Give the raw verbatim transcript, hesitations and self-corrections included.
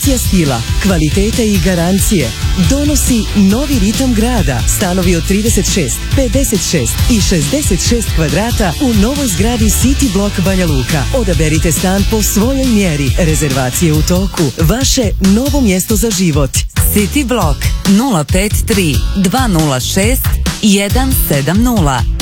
stila, kvalitete i garancije donosi novi ritam grada. Stanovi od trideset šest, pedeset šest i šezdeset šest kvadrata u novoj zgradi City Block Banja Luka. Odaberite stan po svojoj mjeri. Rezervacije u toku. Vaše novo mjesto za život. City Block nula pet tri dva nula šest jedan sedam nula.